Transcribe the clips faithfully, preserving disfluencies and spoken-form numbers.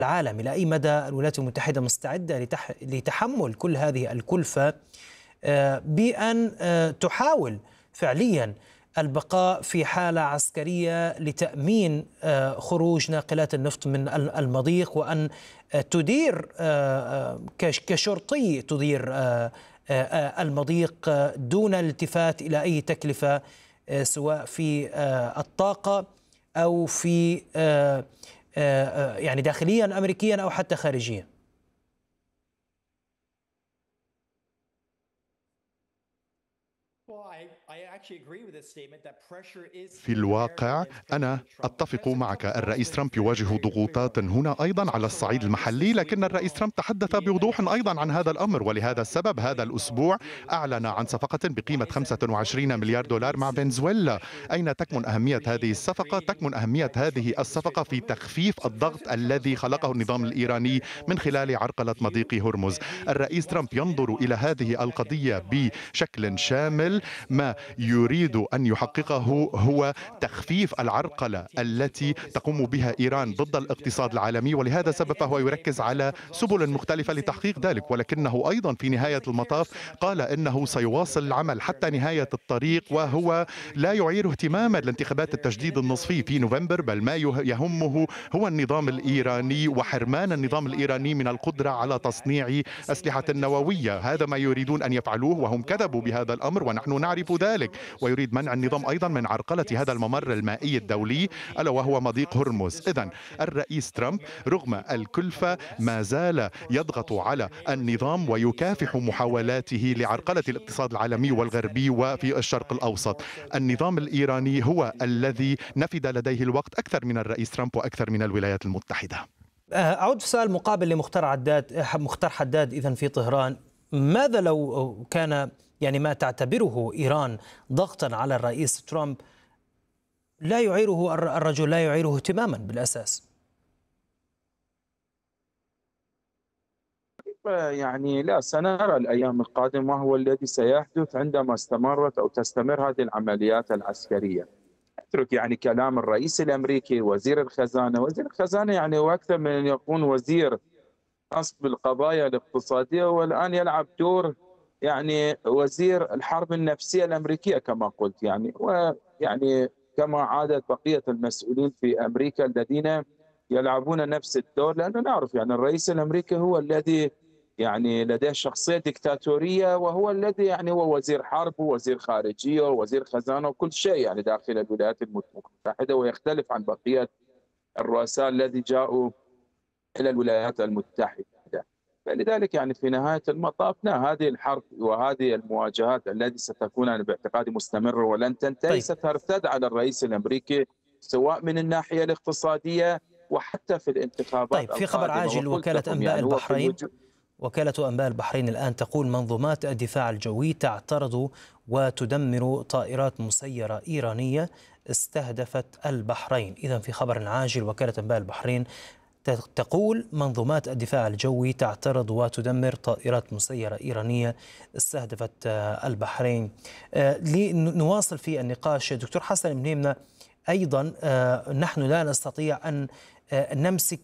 العالم؟ إلى أي مدى الولايات المتحدة مستعدة لتحمل كل هذه الكلفة بأن تحاول فعليا البقاء في حالة عسكرية لتأمين خروج ناقلات النفط من المضيق، وأن تدير كشرطي تدير المضيق دون الالتفات إلى أي تكلفة سواء في الطاقة أو في يعني داخليا أمريكيا أو حتى خارجيا؟ في الواقع أنا أتفق معك. الرئيس ترامب يواجه ضغوطات هنا أيضا على الصعيد المحلي، لكن الرئيس ترامب تحدث بوضوح أيضا عن هذا الأمر، ولهذا السبب هذا الأسبوع أعلن عن صفقة بقيمة خمسة وعشرين مليار دولار مع فنزويلا. أين تكمن أهمية هذه الصفقة؟ تكمن أهمية هذه الصفقة في تخفيف الضغط الذي خلقه النظام الإيراني من خلال عرقلة مضيق هرمز. الرئيس ترامب ينظر إلى هذه القضية بشكل شامل. ما يريد أن يحققه هو تخفيف العرقلة التي تقوم بها إيران ضد الاقتصاد العالمي، ولهذا السبب فهو يركز على سبل مختلفة لتحقيق ذلك. ولكنه أيضا في نهاية المطاف قال إنه سيواصل العمل حتى نهاية الطريق، وهو لا يعير اهتماما لانتخابات التجديد النصفي في نوفمبر، بل ما يهمه هو النظام الإيراني وحرمان النظام الإيراني من القدرة على تصنيع أسلحة نووية. هذا ما يريدون أن يفعلوه، وهم كذبوا بهذا الأمر ونحن نعرف ذلك. ويريد منع النظام أيضا من عرقلة هذا الممر المائي الدولي ألا وهو مضيق هرمز. إذن الرئيس ترامب رغم الكلفة ما زال يضغط على النظام ويكافح محاولاته لعرقلة الاقتصاد العالمي والغربي وفي الشرق الأوسط. النظام الإيراني هو الذي نفد لديه الوقت أكثر من الرئيس ترامب وأكثر من الولايات المتحدة. أعود في سؤال مقابل لمختار عداد مختار حداد إذن في طهران. ماذا لو كان يعني ما تعتبره إيران ضغطا على الرئيس ترامب لا يعيره الرجل لا يعيره اهتماما بالأساس؟ يعني لا، سنرى الأيام القادمة هو الذي سيحدث عندما استمرت أو تستمر هذه العمليات العسكرية. اترك يعني كلام الرئيس الأمريكي وزير الخزانة. وزير الخزانة يعني هو أكثر من أن يكون وزير خاص بالقضايا الاقتصادية، والآن يلعب دور يعني وزير الحرب النفسية الأمريكية كما قلت يعني، ويعني كما عادت بقية المسؤولين في أمريكا الذين يلعبون نفس الدور، لأننا نعرف يعني الرئيس الأمريكي هو الذي يعني لديه شخصية ديكتاتورية، وهو الذي يعني هو وزير حرب ووزير خارجية ووزير خزانة وكل شيء يعني داخل الولايات المتحدة، ويختلف عن بقية الرؤساء الذي جاءوا إلى الولايات المتحدة. فلذلك يعني في نهاية المطاف هذه الحرب وهذه المواجهات التي ستكون أنا باعتقادي مستمرة ولن تنتهي طيب. سترتد على الرئيس الأمريكي سواء من الناحية الاقتصادية وحتى في الانتخابات. طيب في خبر عاجل، وكالة أنباء يعني البحرين وكالة أنباء البحرين الآن تقول منظومات الدفاع الجوي تعترض وتدمر طائرات مسيرة إيرانية استهدفت البحرين. إذن في خبر عاجل وكالة أنباء البحرين تقول منظومات الدفاع الجوي تعترض وتدمر طائرات مسيرة إيرانية استهدفت البحرين. لنواصل في النقاش دكتور حسن منيمنة، أيضا نحن لا نستطيع أن نمسك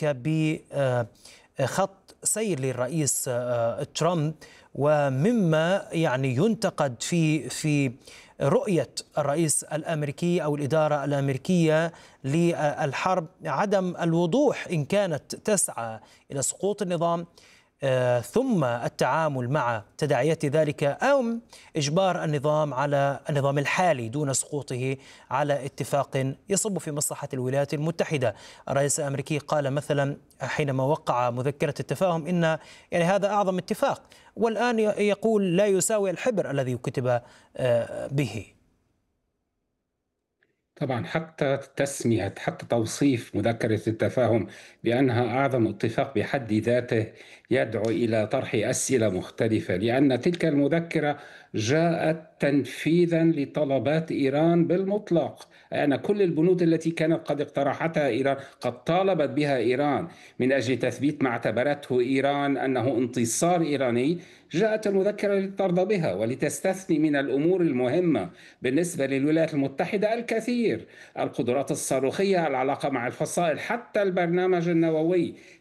بخط سير للرئيس ترامب، ومما يعني ينتقد في في رؤية الرئيس الأمريكي أو الإدارة الأمريكية للحرب عدم الوضوح إن كانت تسعى إلى سقوط النظام ثم التعامل مع تداعيات ذلك، أو إجبار النظام على النظام الحالي دون سقوطه على اتفاق يصب في مصلحة الولايات المتحدة. الرئيس الأمريكي قال مثلا حينما وقع مذكرة التفاهم إن يعني هذا أعظم اتفاق، والآن يقول لا يساوي الحبر الذي كتب به. طبعا حتى تسمية حتى توصيف مذكرة التفاهم بأنها أعظم اتفاق بحد ذاته يدعو إلى طرح أسئلة مختلفة، لأن تلك المذكرة جاءت تنفيذا لطلبات إيران بالمطلق. أن كل البنود التي كانت قد اقترحتها إيران قد طالبت بها إيران من أجل تثبيت ما اعتبرته إيران أنه انتصار إيراني، جاءت المذكرة لترضى بها ولتستثني من الأمور المهمة بالنسبة للولايات المتحدة الكثير: القدرات الصاروخية، العلاقة مع الفصائل، حتى البرنامج النووي،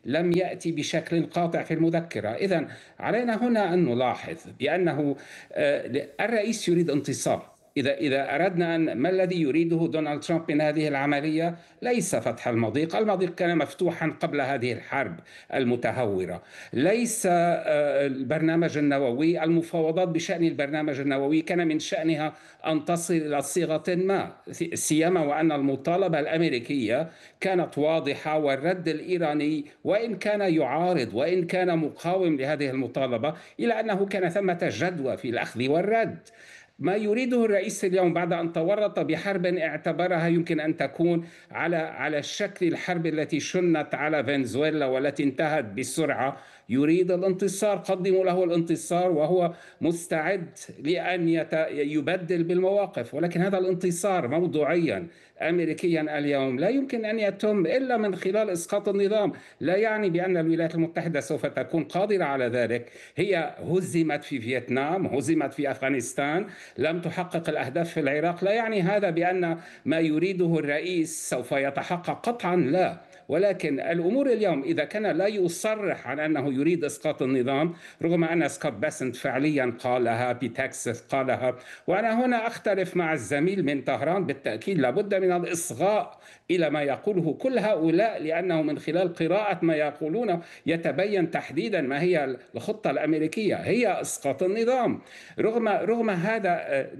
لم يأتي بشكل قاطع في المذكرة. إذن علينا هنا أن نلاحظ بأنه الرئيس يريد انتصار. إذا إذا أردنا أن ما الذي يريده دونالد ترامب من هذه العملية؟ ليس فتح المضيق، المضيق كان مفتوحا قبل هذه الحرب المتهورة. ليس البرنامج النووي، المفاوضات بشأن البرنامج النووي كان من شأنها أن تصل إلى صيغة ما، سيما وأن المطالبة الأمريكية كانت واضحة، والرد الإيراني وإن كان يعارض وإن كان مقاوم لهذه المطالبة، إلا أنه كان ثمة جدوى في الأخذ والرد. ما يريده الرئيس اليوم بعد أن تورط بحرب اعتبرها يمكن أن تكون على على شكل الحرب التي شنت على فنزويلا والتي انتهت بسرعة، يريد الانتصار. قدموا له الانتصار وهو مستعد لأن يبدل بالمواقف، ولكن هذا الانتصار موضوعيا أمريكيا اليوم لا يمكن أن يتم إلا من خلال إسقاط النظام. لا يعني بأن الولايات المتحدة سوف تكون قادرة على ذلك. هي هزمت في فيتنام، هزمت في أفغانستان، لم تحقق الأهداف في العراق. لا يعني هذا بأن ما يريده الرئيس سوف يتحقق قطعا، لا. ولكن الأمور اليوم إذا كان لا يصرح عن أنه يريد إسقاط النظام، رغم أن سكوت بيسنت فعليا قالها، بتكساس قالها، وأنا هنا أختلف مع الزميل من طهران. بالتأكيد لابد من الإصغاء إلى ما يقوله كل هؤلاء، لأنه من خلال قراءة ما يقولون يتبين تحديدا ما هي الخطة الأمريكية، هي إسقاط النظام. رغم رغم هذا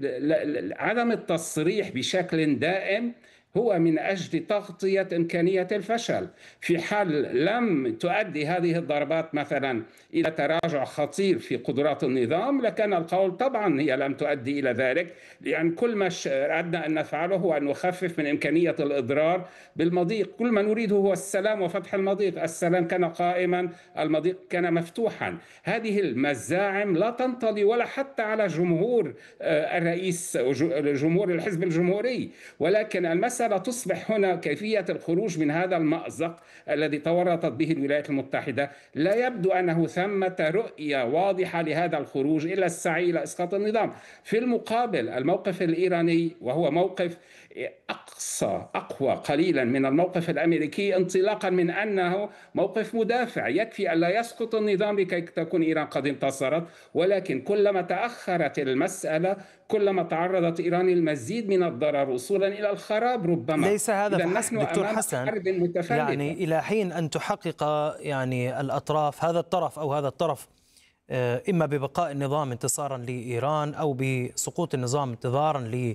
عدم التصريح بشكل دائم هو من أجل تغطية إمكانية الفشل. في حال لم تؤدي هذه الضربات مثلا إلى تراجع خطير في قدرات النظام، لكان القول طبعا هي لم تؤدي إلى ذلك، لأن كل ما أردنا أن نفعله هو أن نخفف من إمكانية الإضرار بالمضيق. كل ما نريده هو السلام وفتح المضيق. السلام كان قائما، المضيق كان مفتوحا. هذه المزاعم لا تنطلي ولا حتى على جمهور الرئيس، جمهور الحزب الجمهوري، ولكن المسألة تصبح هنا كيفية الخروج من هذا المأزق الذي تورطت به الولايات المتحدة. لا يبدو أنه ثمة رؤية واضحة لهذا الخروج إلا السعي إلى إسقاط النظام. في المقابل الموقف الإيراني، وهو موقف أقصى أقوى قليلا من الموقف الأمريكي، انطلاقا من أنه موقف مدافع. يكفي أن لا يسقط النظام لكي تكون إيران قد انتصرت، ولكن كلما تأخرت المسألة كلما تعرضت إيران المزيد من الضرر وصولا إلى الخراب ربما. ليس هذا فحسب دكتور حسن، يعني إلى حين أن تحقق يعني الأطراف، هذا الطرف أو هذا الطرف، إما ببقاء النظام انتصارا لإيران أو بسقوط النظام انتظارا ل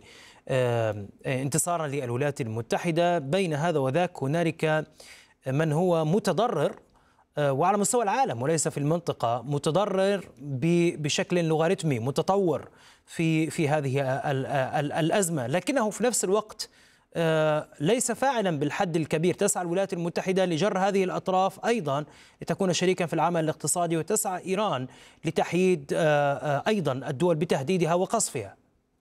انتصارا للولايات المتحدة، بين هذا وذاك هنالك من هو متضرر وعلى مستوى العالم وليس في المنطقة، متضرر بشكل لوغاريتمي متطور في في هذه الأزمة، لكنه في نفس الوقت ليس فاعلا بالحد الكبير. تسعى الولايات المتحدة لجر هذه الأطراف أيضا لتكون شريكا في العمل الاقتصادي، وتسعى إيران لتحييد أيضا الدول بتهديدها وقصفها.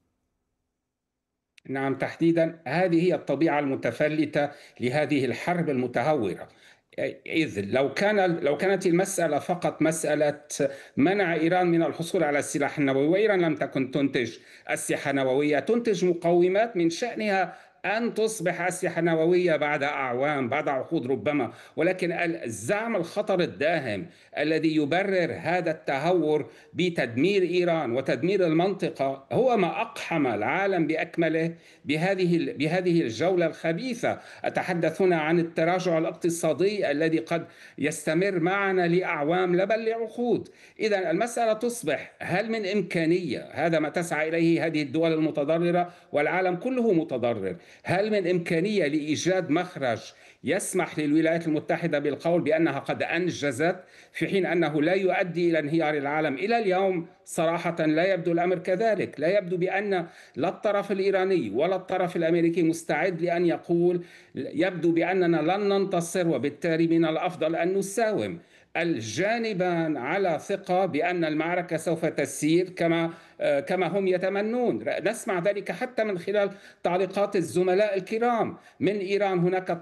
نعم تحديدا، هذه هي الطبيعة المتفلتة لهذه الحرب المتهورة. إذ لو كان لو كانت المسألة فقط مسألة منع إيران من الحصول على السلاح النووي، وإيران لم تكن تنتج أسلحة نووية، تنتج مقومات من شأنها أن تصبح أسلحة نووية بعد أعوام، بعد عقود ربما، ولكن الزعم الخطر الداهم الذي يبرر هذا التهور بتدمير إيران وتدمير المنطقة هو ما أقحم العالم بأكمله بهذه بهذه الجولة الخبيثة. أتحدث هنا عن التراجع الاقتصادي الذي قد يستمر معنا لأعوام لا بل لعقود. إذا المسألة تصبح هل من إمكانية، هذا ما تسعى إليه هذه الدول المتضررة والعالم كله متضرر، هل من إمكانية لإيجاد مخرج يسمح للولايات المتحدة بالقول بأنها قد أنجزت، في حين أنه لا يؤدي إلى انهيار العالم؟ إلى اليوم صراحة لا يبدو الأمر كذلك. لا يبدو بأن لا الطرف الإيراني ولا الطرف الأمريكي مستعد لأن يقول يبدو بأننا لن ننتصر وبالتالي من الأفضل أن نساوم. الجانبان على ثقة بأن المعركة سوف تسير كما كما هم يتمنون. نسمع ذلك حتى من خلال تعليقات الزملاء الكرام من إيران. هناك اطمئنان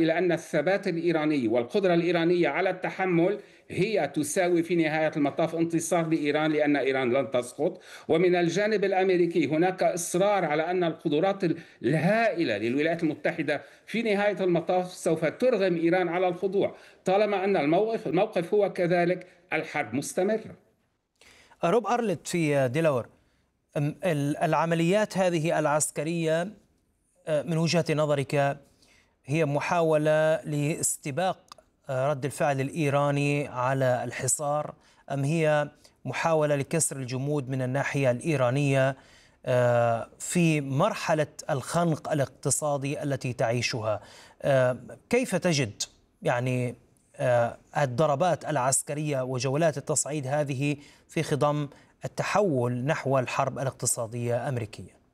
إلى أن الثبات الإيراني والقدرة الإيرانية على التحمل هي تساوي في نهاية المطاف انتصار لإيران، لأن إيران لن تسقط. ومن الجانب الأمريكي هناك إصرار على أن القدرات الهائلة للولايات المتحدة في نهاية المطاف سوف ترغم إيران على الخضوع، طالما أن الموقف الموقف هو كذلك، الحرب مستمرة. روب أرلت في ديلاور، العمليات هذه العسكرية من وجهة نظرك هي محاولة لاستباق رد الفعل الإيراني على الحصار، أم هي محاولة لكسر الجمود من الناحية الإيرانية في مرحلة الخنق الاقتصادي التي تعيشها؟ كيف تجد يعني الضربات العسكرية وجولات التصعيد هذه في خضم التحول نحو الحرب الاقتصادية الأمريكية؟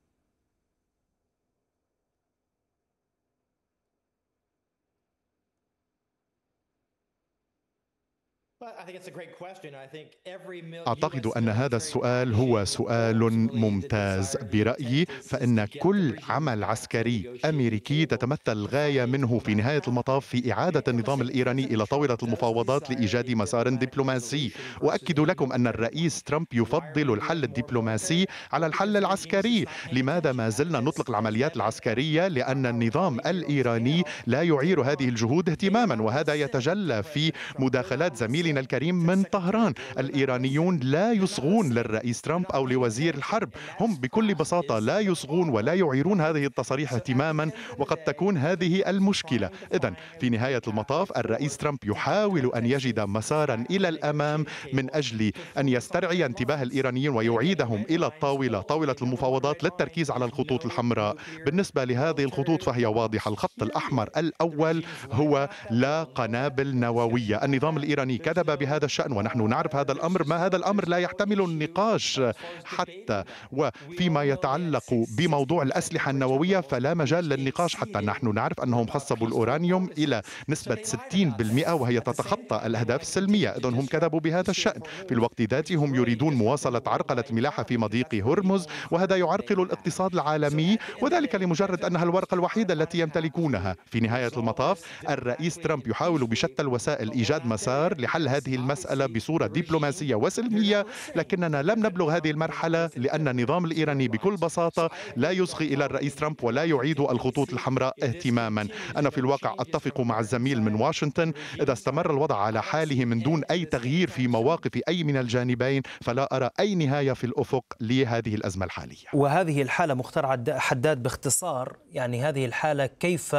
أعتقد أن هذا السؤال هو سؤال ممتاز برأيي، فإن كل عمل عسكري أمريكي تتمثل الغاية منه في نهاية المطاف في إعادة النظام الإيراني إلى طاولة المفاوضات لإيجاد مسار دبلوماسي. وأكد لكم أن الرئيس ترامب يفضل الحل الدبلوماسي على الحل العسكري. لماذا ما زلنا نطلق العمليات العسكرية؟ لأن النظام الإيراني لا يعير هذه الجهود اهتماما، وهذا يتجلى في مداخلات زميلنا الكريم من طهران. الإيرانيون لا يصغون للرئيس ترامب أو لوزير الحرب، هم بكل بساطة لا يصغون ولا يعيرون هذه التصاريح اهتماما، وقد تكون هذه المشكلة. إذن في نهاية المطاف الرئيس ترامب يحاول أن يجد مسارا إلى الأمام من أجل أن يسترعي انتباه الإيرانيين ويعيدهم إلى الطاولة، طاولة المفاوضات، للتركيز على الخطوط الحمراء. بالنسبة لهذه الخطوط فهي واضحة. الخط الأحمر الأول هو لا قنابل نووية. النظام الإيراني كذب بهذا الشأن ونحن نعرف هذا الأمر. ما هذا الأمر لا يحتمل النقاش حتى، وفيما يتعلق بموضوع الأسلحة النووية فلا مجال للنقاش حتى. نحن نعرف أنهم خصبوا الأورانيوم إلى نسبة ستين بالمئة وهي تتخطى الأهداف السلمية، إذن هم كذبوا بهذا الشأن. في الوقت ذاته هم يريدون مواصلة عرقلة ملاحة في مضيق هرمز، وهذا يعرقل الاقتصاد العالمي، وذلك لمجرد أنها الورقة الوحيدة التي يمتلكونها. في نهاية المطاف الرئيس ترامب يحاول بشتى الوسائل إيجاد مسار لحل هذه المسألة بصورة دبلوماسية وسلمية، لكننا لم نبلغ هذه المرحلة لأن النظام الإيراني بكل بساطة لا يصغي إلى الرئيس ترامب ولا يعيد الخطوط الحمراء اهتماما. أنا في الواقع أتفق مع الزميل من واشنطن، إذا استمر الوضع على حاله من دون أي تغيير في مواقف أي من الجانبين فلا أرى أي نهاية في الأفق لهذه الأزمة الحالية. وهذه الحالة مختار حداد باختصار، يعني هذه الحالة كيف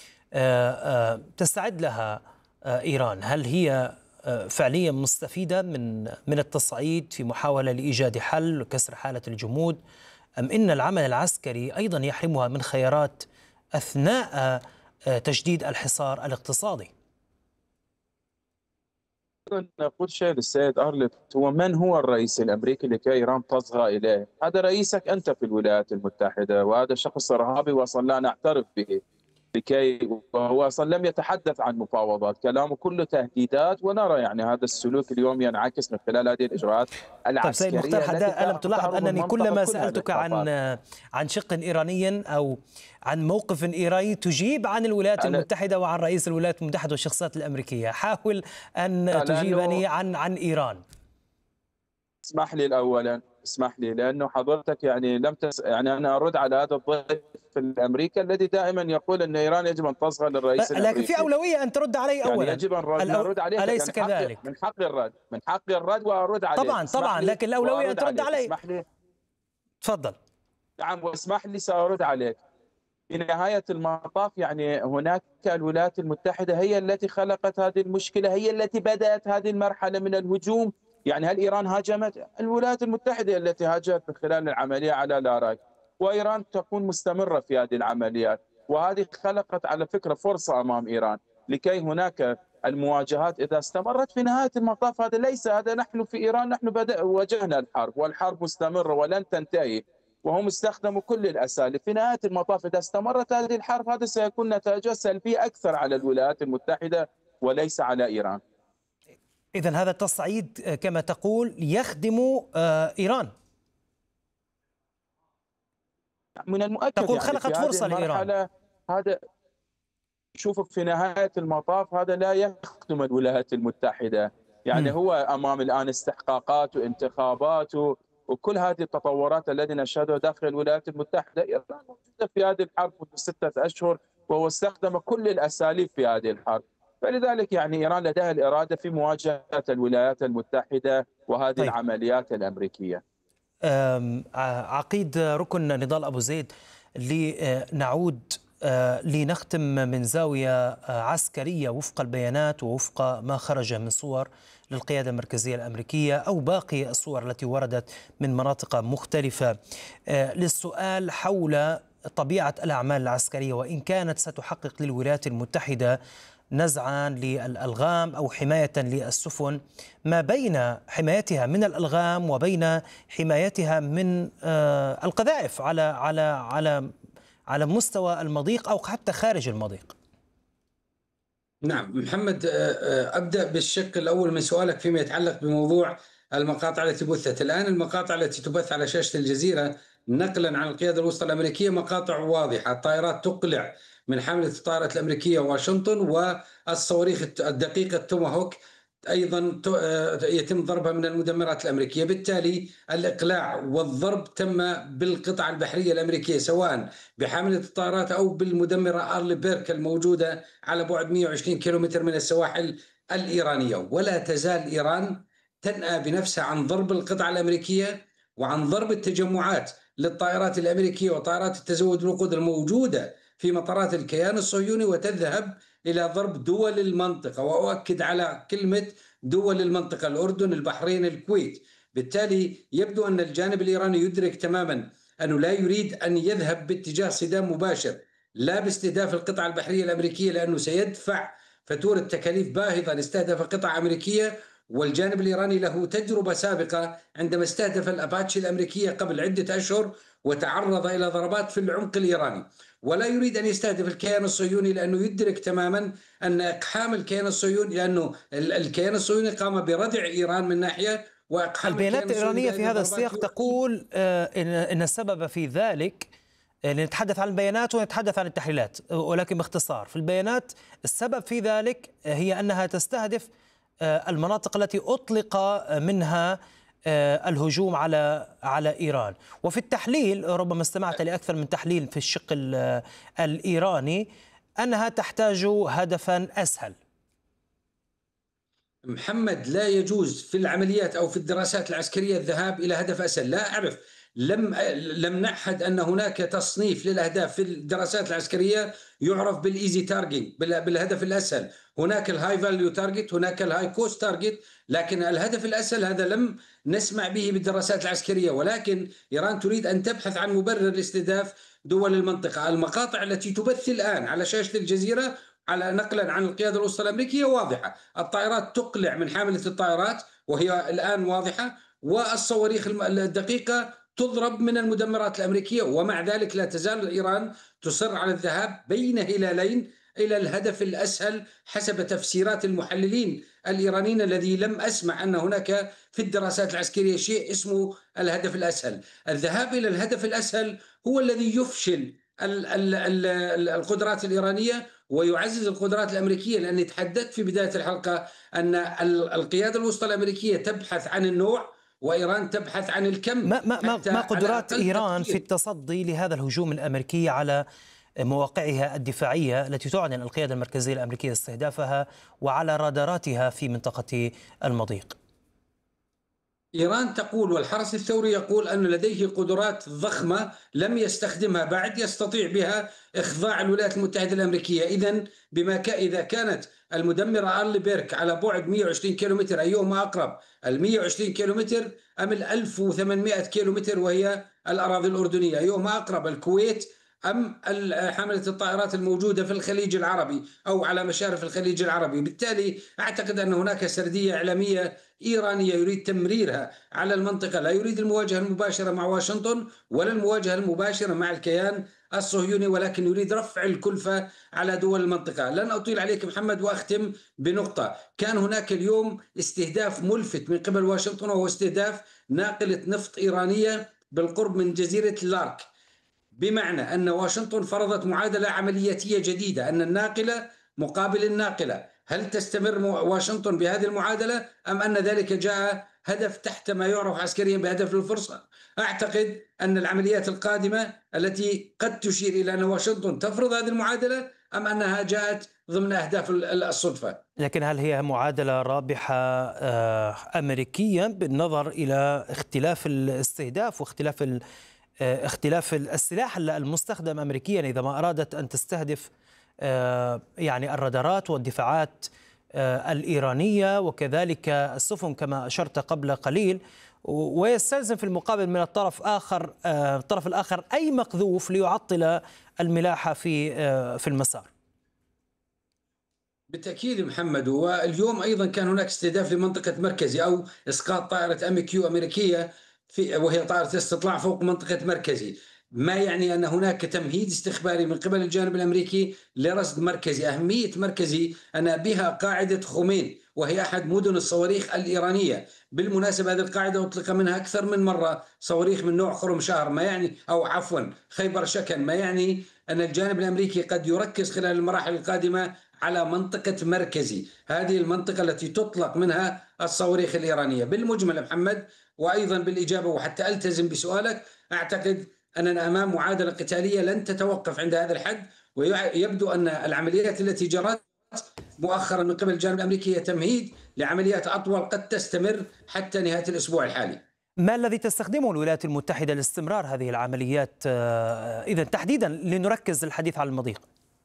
تستعد لها إيران؟ هل هي فعليا مستفيدة من من التصعيد في محاولة لإيجاد حل وكسر حالة الجمود، أم إن العمل العسكري أيضا يحرمها من خيارات أثناء تجديد الحصار الاقتصادي؟ نقول شيء للسيد أرلت، هو من هو الرئيس الأمريكي لكي إيران تصغى إليه؟ هذا رئيسك أنت في الولايات المتحدة، وهذا شخص إرهابي وأصلا لا نعترف به، لكي وهو أصلا لم يتحدث عن مفاوضات، كلامه كله تهديدات. ونرى يعني هذا السلوك اليوم ينعكس من خلال هذه الإجراءات العسكرية. طيب سيد مختار حداد، ألم تلاحظ أنني كلما سألتك عن عن شق إيراني أو عن موقف إيراني تجيب عن الولايات المتحدة وعن رئيس الولايات المتحدة والشخصيات الأمريكية. حاول أن تجيبني عن عن إيران. اسمح لي الأولا اسمح لي لأنه حضرتك يعني لم تس... يعني أنا أرد على هذا الضيف الأمريكي الذي دائما يقول أن إيران يجب أن تصغى للرئيس لكن الأمريكي. في أولوية أن ترد علي أولا. يعني يجب أن نرد عليه. أليس كذلك؟ من حق الرد من حق الرد وأرد عليه. طبعا طبعا، لكن الأولوية أن ترد علي. اسمح لي. تفضل. نعم واسمح لي سأرد عليك. في نهاية المطاف يعني هناك الولايات المتحدة هي التي خلقت هذه المشكلة، هي التي بدأت هذه المرحلة من الهجوم. يعني هل إيران هاجمت؟ الولايات المتحدة التي هاجمت من خلال العملية على العراق، وإيران تكون مستمرة في هذه العمليات، وهذه خلقت على فكرة فرصة أمام إيران لكي هناك المواجهات إذا استمرت. في نهاية المطاف هذا ليس هذا نحن في إيران نحن بدأ واجهنا الحرب، والحرب مستمرة ولن تنتهي، وهم استخدموا كل الأساليب. في نهاية المطاف إذا استمرت هذه الحرب هذا سيكون نتائجه سلبية أكثر على الولايات المتحدة وليس على إيران. إذن هذا التصعيد كما تقول يخدم إيران. من المؤكد تقول يعني خلقت فرصة لإيران. هذا شوفوا في نهاية المطاف هذا لا يخدم الولايات المتحدة. يعني م. هو أمام الآن استحقاقات وانتخابات وكل هذه التطورات التي نشهدها داخل الولايات المتحدة. إيران موجودة في هذه الحرب منذ ستة أشهر، وهو استخدم كل الأساليب في هذه الحرب. فلذلك يعني إيران لديها الإرادة في مواجهة الولايات المتحدة وهذه طيب. العمليات الأمريكية. عقيد ركن نضال أبو زيد، لنعود لنختم من زاوية عسكرية وفق البيانات ووفق ما خرج من صور للقيادة المركزية الأمريكية أو باقي الصور التي وردت من مناطق مختلفة، للسؤال حول طبيعة الأعمال العسكرية، وإن كانت ستحقق للولايات المتحدة نزعا للألغام أو حماية للسفن، ما بين حمايتها من الألغام وبين حمايتها من القذائف على على على على مستوى المضيق أو حتى خارج المضيق. نعم محمد، أبدأ بالشق الأول من سؤالك فيما يتعلق بموضوع المقاطع التي بثت. الآن المقاطع التي تبث على شاشة الجزيرة نقلا عن القيادة الوسطى الأمريكية مقاطع واضحة، الطائرات تقلع من حاملة الطائرات الأمريكية واشنطن، والصواريخ الدقيقة توماهوك أيضا يتم ضربها من المدمرات الأمريكية. بالتالي الإقلاع والضرب تم بالقطع البحرية الأمريكية سواء بحاملة الطائرات أو بالمدمرة أرلي بيرك الموجودة على بعد مئة وعشرين كيلومتر من السواحل الإيرانية. ولا تزال إيران تنأى بنفسها عن ضرب القطع الأمريكية وعن ضرب التجمعات للطائرات الأمريكية وطائرات التزود بالوقود الموجودة في مطارات الكيان الصهيوني، وتذهب إلى ضرب دول المنطقة، وأؤكد على كلمة دول المنطقة: الأردن، البحرين، الكويت. بالتالي يبدو أن الجانب الإيراني يدرك تماما أنه لا يريد أن يذهب باتجاه صدام مباشر لا باستهداف القطع البحرية الأمريكية، لأنه سيدفع فاتورة تكاليف باهظة لاستهداف قطع أمريكية. والجانب الإيراني له تجربة سابقة عندما استهدف الأباتشي الأمريكية قبل عدة أشهر وتعرض إلى ضربات في العمق الإيراني، ولا يريد أن يستهدف الكيان الصهيوني لأنه يدرك تماما أن إقحام الكيان الصهيوني، لأنه الكيان الصهيوني قام بردع إيران من ناحية، وإقحام البيانات الإيرانية في هذا السياق تقول إن السبب في ذلك، نتحدث عن البيانات ونتحدث عن التحليلات ولكن باختصار. في البيانات السبب في ذلك هي أنها تستهدف المناطق التي أطلق منها الهجوم على على إيران، وفي التحليل ربما استمعت لأكثر من تحليل في الشق الإيراني أنها تحتاج هدفا أسهل. محمد، لا يجوز في العمليات أو في الدراسات العسكرية الذهاب إلى هدف أسهل. لا أعرف، لم لم نعهد أن هناك تصنيف للأهداف في الدراسات العسكرية يعرف بالإيزي تارجت، بالهدف الأسهل. هناك الهاي فاليو تارجت، هناك الهاي كوست تارجت، لكن الهدف الأسهل هذا لم نسمع به بالدراسات العسكرية. ولكن إيران تريد أن تبحث عن مبرر لاستهداف دول المنطقة. المقاطع التي تبث الآن على شاشة الجزيرة على نقلا عن القيادة الوسطى الأمريكية واضحة: الطائرات تقلع من حاملة الطائرات وهي الآن واضحة، والصواريخ الدقيقة تضرب من المدمرات الأمريكية. ومع ذلك لا تزال إيران تصر على الذهاب بين هلالين إلى الهدف الأسهل حسب تفسيرات المحللين الإيرانيين، الذي لم أسمع أن هناك في الدراسات العسكرية شيء اسمه الهدف الأسهل. الذهاب إلى الهدف الأسهل هو الذي يفشل القدرات الإيرانية ويعزز القدرات الأمريكية، لأني تحدثت في بداية الحلقة أن القيادة الوسطى الأمريكية تبحث عن النوع وإيران تبحث عن الكم. ما, ما, ما قدرات إيران في التصدي لهذا الهجوم الأمريكي على مواقعها الدفاعية التي تعلن القيادة المركزية الأمريكية استهدافها وعلى راداراتها في منطقة المضيق؟ إيران تقول والحرس الثوري يقول أن لديه قدرات ضخمة لم يستخدمها بعد، يستطيع بها إخضاع الولايات المتحدة الأمريكية. إذن بما ك... إذا كانت المدمرة أرلي بيرك على بعد مئة وعشرين كيلومتر، أيهما أقرب، ال مئة وعشرين كيلومتر أم ال ألف وثمانمئة كيلومتر وهي الأراضي الأردنية؟ أيهما أقرب، الكويت أم حاملة الطائرات الموجودة في الخليج العربي أو على مشارف الخليج العربي؟ بالتالي أعتقد أن هناك سردية إعلامية إيرانية يريد تمريرها على المنطقة، لا يريد المواجهة المباشرة مع واشنطن ولا المواجهة المباشرة مع الكيان الصهيوني، ولكن يريد رفع الكلفة على دول المنطقة. لن أطيل عليك محمد وأختم بنقطة: كان هناك اليوم استهداف ملفت من قبل واشنطن، وهو استهداف ناقلة نفط إيرانية بالقرب من جزيرة لارك. بمعنى أن واشنطن فرضت معادلة عملياتية جديدة، أن الناقلة مقابل الناقلة. هل تستمر واشنطن بهذه المعادلة أم أن ذلك جاء هدف تحت ما يعرف عسكريا بهدف الفرصة؟ أعتقد أن العمليات القادمة التي قد تشير إلى أن واشنطن تفرض هذه المعادلة أم أنها جاءت ضمن أهداف الصدفة. لكن هل هي معادلة رابحة أمريكيا بالنظر إلى اختلاف الاستهداف واختلاف اختلاف السلاح المستخدم أمريكيا إذا ما أرادت أن تستهدف يعني الرادارات والدفاعات الإيرانية وكذلك السفن كما أشرت قبل قليل، ويستلزم في المقابل من الطرف آخر الطرف الآخر أي مقذوف ليعطل الملاحة في في المسار؟ بالتأكيد محمد، واليوم أيضا كان هناك استهداف لمنطقة مركزي أو إسقاط طائرة أم كيو أمريكية في وهي طائرة استطلاع فوق منطقة مركزي، ما يعني أن هناك تمهيد استخباري من قبل الجانب الأمريكي لرصد مركزي. أهمية مركزي أن بها قاعدة خمين وهي أحد مدن الصواريخ الإيرانية. بالمناسبة هذه القاعدة أطلق منها أكثر من مرة صواريخ من نوع خرمشهر، ما يعني أو عفوا خيبر شكن، ما يعني أن الجانب الأمريكي قد يركز خلال المراحل القادمة على منطقة مركزي، هذه المنطقة التي تطلق منها الصواريخ الإيرانية. بالمجمل محمد، وأيضا بالإجابة وحتى ألتزم بسؤالك، أعتقد أننا أمام معادلة قتالية لن تتوقف عند هذا الحد، ويبدو أن العمليات التي جرت مؤخرا من قبل الجانب الأمريكي هي تمهيد لعمليات أطول قد تستمر حتى نهاية الأسبوع الحالي. ما الذي تستخدمه الولايات المتحدة لاستمرار هذه العمليات إذا تحديدا لنركز الحديث على المضيق؟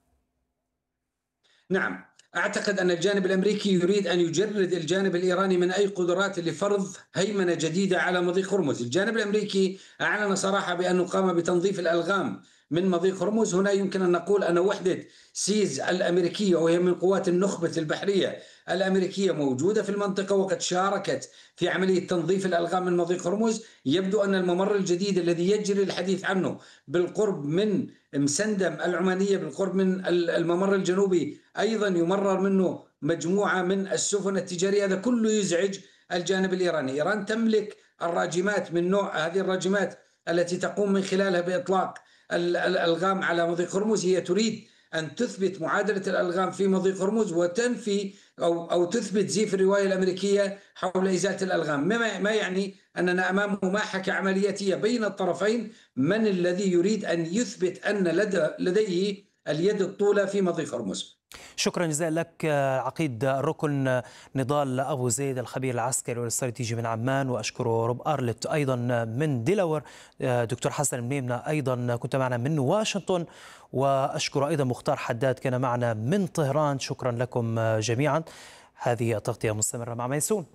نعم، أعتقد أن الجانب الأمريكي يريد أن يجرد الجانب الإيراني من أي قدرات لفرض هيمنة جديدة على مضيق هرمز. الجانب الأمريكي أعلن صراحة بأنه قام بتنظيف الألغام من مضيق هرمز. هنا يمكن أن نقول أن وحدة سيز الأمريكية وهي من قوات النخبة البحرية الأمريكية موجودة في المنطقة وقد شاركت في عملية تنظيف الألغام من مضيق هرمز. يبدو أن الممر الجديد الذي يجري الحديث عنه بالقرب من مسندم العمانية بالقرب من الممر الجنوبي أيضا يمرر منه مجموعة من السفن التجارية، هذا كله يزعج الجانب الإيراني. إيران تملك الراجمات من نوع هذه الراجمات التي تقوم من خلالها بإطلاق الألغام على مضيق هرمز. هي تريد أن تثبت معادلة الألغام في مضيق هرمز وتنفي أو أو تثبت زيف الرواية الأمريكية حول إزالة الألغام، ما يعني أننا أمام مماحكة عملياتية بين الطرفين. من الذي يريد أن يثبت أن لديه اليد الطولى في مضيق هرمز؟ شكرا جزيلا لك عقيد الركن نضال أبو زيد الخبير العسكري والاستراتيجي من عمان، وأشكر روب أرلت أيضا من ديلاور، دكتور حسن المنيمنة أيضا كنت معنا من واشنطن، وأشكر أيضا مختار حداد كان معنا من طهران. شكرا لكم جميعا. هذه التغطية مستمرة مع ميسون.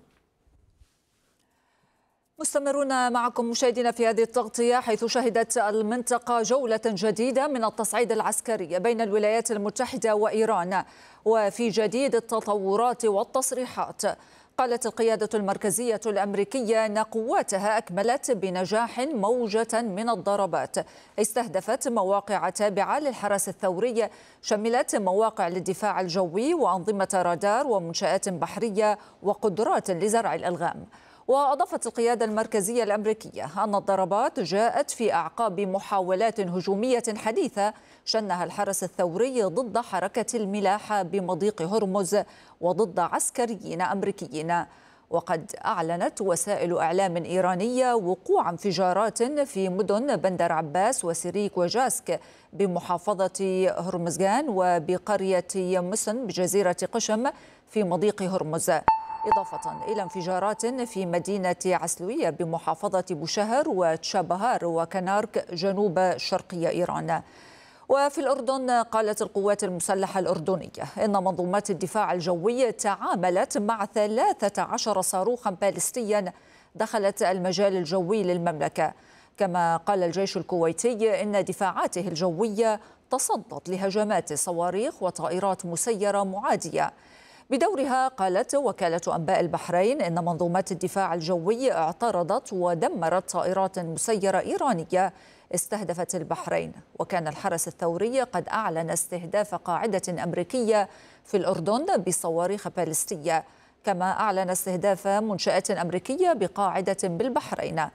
مستمرون معكم مشاهدينا في هذه التغطية، حيث شهدت المنطقة جولة جديدة من التصعيد العسكري بين الولايات المتحدة وإيران. وفي جديد التطورات والتصريحات، قالت القيادة المركزية الأمريكية أن قواتها أكملت بنجاح موجة من الضربات استهدفت مواقع تابعة للحرس الثوري، شملت مواقع للدفاع الجوي وأنظمة رادار ومنشآت بحرية وقدرات لزرع الألغام. وأضافت القيادة المركزية الأمريكية أن الضربات جاءت في أعقاب محاولات هجومية حديثة شنها الحرس الثوري ضد حركة الملاحة بمضيق هرمز وضد عسكريين أمريكيين. وقد أعلنت وسائل إعلام إيرانية وقوع انفجارات في مدن بندر عباس وسيريك وجاسك بمحافظة هرمزغان وبقرية مسن بجزيرة قشم في مضيق هرمز، إضافة إلى انفجارات في مدينة عسلوية بمحافظة بوشهر وتشابهار وكنارك جنوب شرقي إيران. وفي الأردن، قالت القوات المسلحة الأردنية إن منظومات الدفاع الجوي تعاملت مع ثلاثة عشر صاروخا باليستيا دخلت المجال الجوي للمملكة. كما قال الجيش الكويتي إن دفاعاته الجوية تصدت لهجمات صواريخ وطائرات مسيرة معادية. بدورها، قالت وكالة أنباء البحرين إن منظومات الدفاع الجوي اعترضت ودمرت طائرات مسيرة إيرانية استهدفت البحرين. وكان الحرس الثوري قد أعلن استهداف قاعدة أمريكية في الأردن بصواريخ باليستية، كما أعلن استهداف منشآت أمريكية بقاعدة بالبحرين.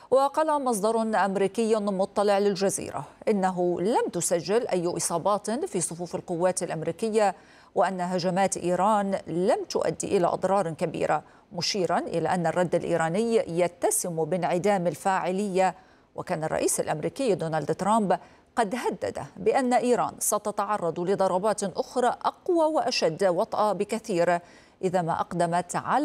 وقال مصدر أمريكي مطلع للجزيرة إنه لم تسجل أي إصابات في صفوف القوات الأمريكية، وأن هجمات إيران لم تؤدي إلى أضرار كبيرة، مشيرا إلى أن الرد الإيراني يتسم بانعدام الفاعلية. وكان الرئيس الأمريكي دونالد ترامب قد هدد بأن إيران ستتعرض لضربات أخرى أقوى وأشد وطأة بكثير إذا ما أقدمت على